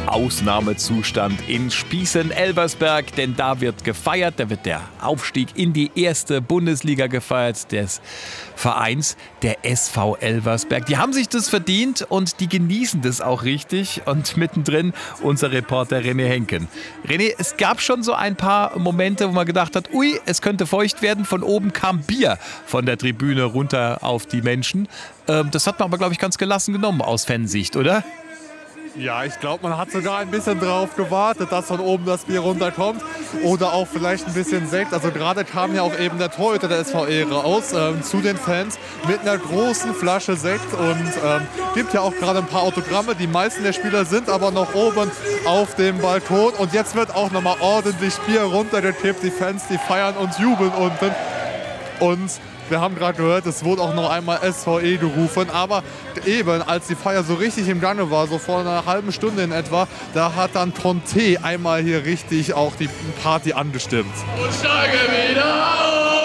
Ausnahmezustand in Spießen-Elversberg, denn da wird gefeiert, da wird der Aufstieg in die erste Bundesliga gefeiert des Vereins, der SV Elversberg. Die haben sich das verdient und die genießen das auch richtig und mittendrin unser Reporter René Henken. René, es gab schon so ein paar Momente, wo man gedacht hat, ui, es könnte feucht werden, von oben kam Bier von der Tribüne runter auf die Menschen. Das hat man aber, glaube ich, ganz gelassen genommen aus Fansicht, oder? Ja, ich glaube, man hat sogar ein bisschen drauf gewartet, dass von oben das Bier runterkommt. Oder auch vielleicht ein bisschen Sekt. Also gerade kam ja auch eben der Torhüter der SVE raus zu den Fans mit einer großen Flasche Sekt. Und gibt ja auch gerade ein paar Autogramme. Die meisten der Spieler sind aber noch oben auf dem Balkon. Und jetzt wird auch nochmal ordentlich Bier runtergekippt. Die Fans, die feiern und jubeln unten. Und wir haben gerade gehört, es wurde auch noch einmal SVE gerufen, aber eben als die Feier so richtig im Gange war, so vor einer halben Stunde in etwa, da hat dann Conte einmal hier richtig auch die Party angestimmt. Und steige wieder auf!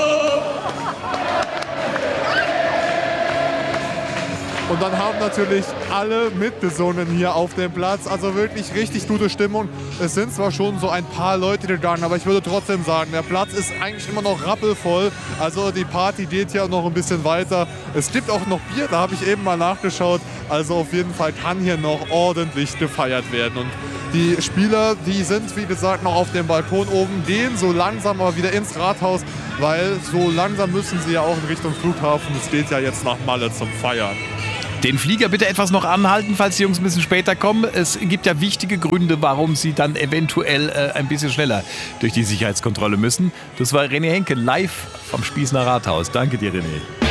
Und dann haben natürlich alle mitgesungen hier auf dem Platz. Also wirklich richtig gute Stimmung. Es sind zwar schon so ein paar Leute gegangen, aber ich würde trotzdem sagen, der Platz ist eigentlich immer noch rappelvoll. Also die Party geht ja noch ein bisschen weiter. Es gibt auch noch Bier, da habe ich eben mal nachgeschaut. Also auf jeden Fall kann hier noch ordentlich gefeiert werden. Und die Spieler, die sind wie gesagt noch auf dem Balkon oben, gehen so langsam mal wieder ins Rathaus, weil so langsam müssen sie ja auch in Richtung Flughafen. Es geht ja jetzt nach Malle zum Feiern. Den Flieger bitte etwas noch anhalten, falls die Jungs ein bisschen später kommen. Es gibt ja wichtige Gründe, warum sie dann eventuell ein bisschen schneller durch die Sicherheitskontrolle müssen. Das war René Henke live vom Spießener Rathaus. Danke dir, René.